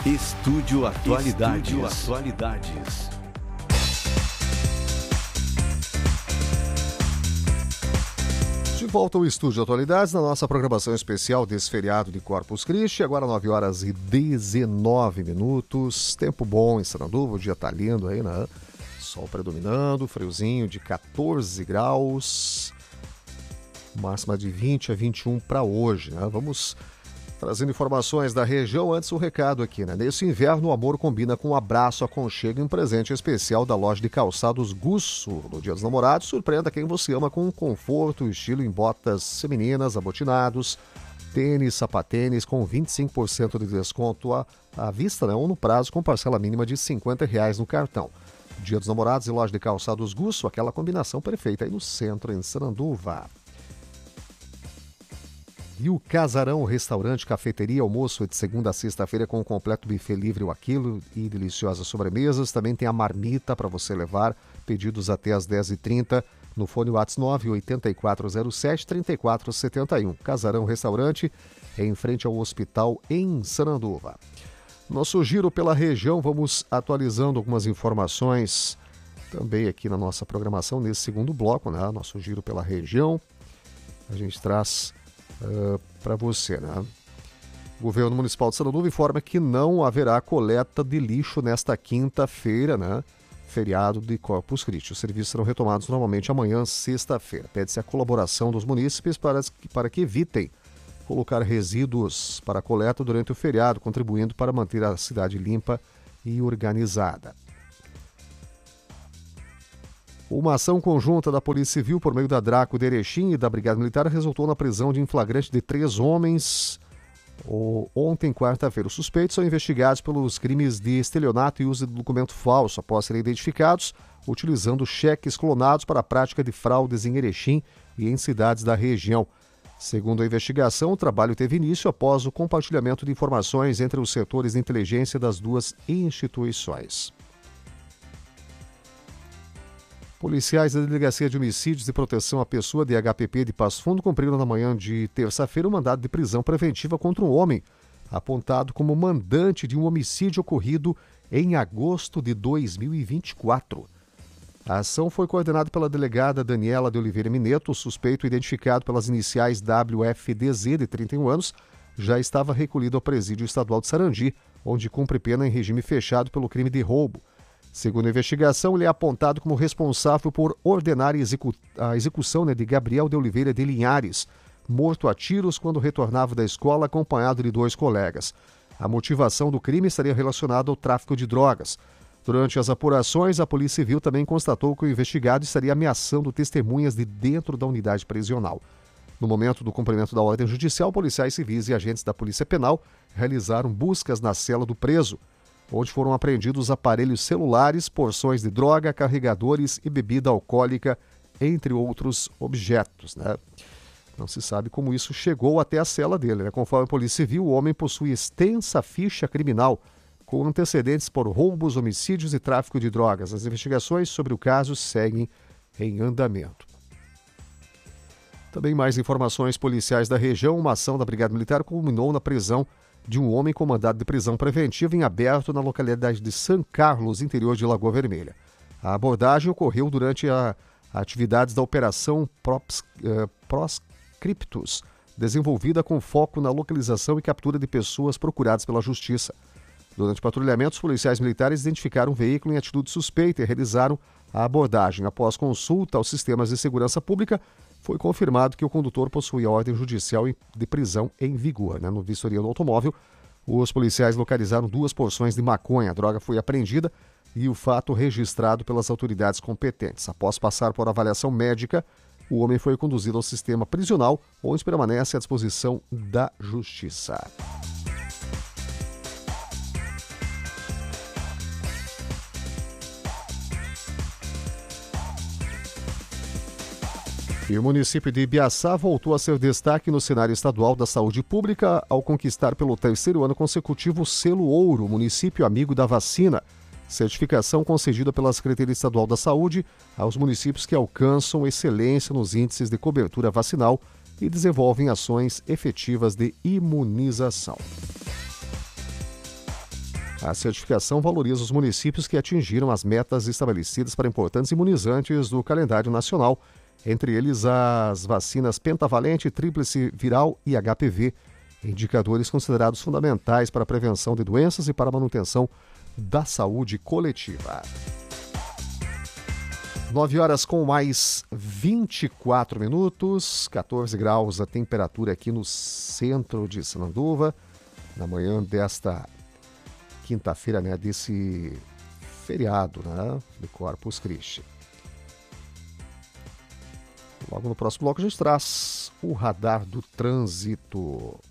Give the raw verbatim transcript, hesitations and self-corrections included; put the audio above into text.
Estúdio Atualidades. Estúdio Atualidades. De volta ao Estúdio Atualidades, na nossa programação especial desse feriado de Corpus Christi, agora nove horas e dezenove minutos, tempo bom em Sananduva, o dia tá lindo aí, né? Sol predominando, friozinho de quatorze graus, máxima de vinte a vinte e um para hoje, né? Vamos trazendo informações da região. Antes o recado aqui, né? Nesse inverno o amor combina com um abraço, aconchego e um presente especial da loja de calçados Gusso. No Dia dos Namorados, surpreenda quem você ama com conforto e estilo em botas femininas, abotinados, tênis, sapatênis com vinte e cinco por cento de desconto à, à vista, né? Ou no prazo com parcela mínima de cinquenta reais no cartão. Dia dos Namorados e loja de calçados Gusso, aquela combinação perfeita aí no centro, em Sananduva. E o Casarão, restaurante, cafeteria, almoço de segunda a sexta-feira com um completo buffet livre o aquilo e deliciosas sobremesas. Também tem a marmita para você levar, pedidos até às dez e trinta no fone WhatsApp nove oito quatro zero sete, três quatro sete um. Casarão Restaurante, em frente ao hospital em Sananduva. Nosso giro pela região, vamos atualizando algumas informações também aqui na nossa programação nesse segundo bloco, né? Nosso giro pela região, a gente traz Uh, para você, né? O governo municipal de Sananduva informa que não haverá coleta de lixo nesta quinta-feira, né? Feriado de Corpus Christi. Os serviços serão retomados normalmente amanhã, sexta-feira. Pede-se a colaboração dos munícipes para, para que evitem colocar resíduos para coleta durante o feriado, contribuindo para manter a cidade limpa e organizada. Uma ação conjunta da Polícia Civil por meio da Draco de Erechim e da Brigada Militar resultou na prisão de em flagrante de três homens ontem, quarta-feira. Os suspeitos são investigados pelos crimes de estelionato e uso de documento falso, após serem identificados utilizando cheques clonados para a prática de fraudes em Erechim e em cidades da região. Segundo a investigação, o trabalho teve início após o compartilhamento de informações entre os setores de inteligência das duas instituições. Policiais da Delegacia de Homicídios e Proteção à Pessoa de H P P de Passo Fundo cumpriram na manhã de terça-feira um mandado de prisão preventiva contra um homem apontado como mandante de um homicídio ocorrido em agosto de dois mil e vinte e quatro. A ação foi coordenada pela delegada Daniela de Oliveira Mineto. O suspeito, identificado pelas iniciais W F D Z, de trinta e um anos, já estava recolhido ao presídio estadual de Sarandi, onde cumpre pena em regime fechado pelo crime de roubo. Segundo a investigação, ele é apontado como responsável por ordenar a, execu- a execução né, de Gabriel de Oliveira de Linhares, morto a tiros quando retornava da escola acompanhado de dois colegas. A motivação do crime estaria relacionada ao tráfico de drogas. Durante as apurações, a Polícia Civil também constatou que o investigado estaria ameaçando testemunhas de dentro da unidade prisional. No momento do cumprimento da ordem judicial, policiais civis e agentes da Polícia Penal realizaram buscas na cela do preso, onde foram apreendidos aparelhos celulares, porções de droga, carregadores e bebida alcoólica, entre outros objetos, né? Não se sabe como isso chegou até a cela dele, né? Conforme a Polícia Civil, o homem possui extensa ficha criminal, com antecedentes por roubos, homicídios e tráfico de drogas. As investigações sobre o caso seguem em andamento. Também mais informações policiais da região. Uma ação da Brigada Militar culminou na prisão de um homem com mandado de prisão preventiva em aberto na localidade de São Carlos, interior de Lagoa Vermelha. A abordagem ocorreu durante a, a atividades da Operação Props, eh, Proscriptus, desenvolvida com foco na localização e captura de pessoas procuradas pela Justiça. Durante o patrulhamento, os policiais militares identificaram um veículo em atitude suspeita e realizaram a abordagem. Após consulta aos sistemas de segurança pública, foi confirmado que o condutor possuía ordem judicial de prisão em vigor, né? No vistoria do automóvel, os policiais localizaram duas porções de maconha. A droga foi apreendida e o fato registrado pelas autoridades competentes. Após passar por avaliação médica, o homem foi conduzido ao sistema prisional, onde permanece à disposição da Justiça. E o município de Ibiaçá voltou a ser destaque no cenário estadual da saúde pública ao conquistar pelo terceiro ano consecutivo o selo Ouro, município amigo da vacina, certificação concedida pela Secretaria Estadual da Saúde aos municípios que alcançam excelência nos índices de cobertura vacinal e desenvolvem ações efetivas de imunização. A certificação valoriza os municípios que atingiram as metas estabelecidas para importantes imunizantes do calendário nacional, entre eles as vacinas pentavalente, tríplice viral e H P V, indicadores considerados fundamentais para a prevenção de doenças e para a manutenção da saúde coletiva. nove horas com mais vinte e quatro minutos, catorze graus a temperatura aqui no centro de Sananduva, na manhã desta quinta-feira, né, desse feriado, né, do Corpus Christi. Logo no próximo bloco a gente traz o radar do trânsito.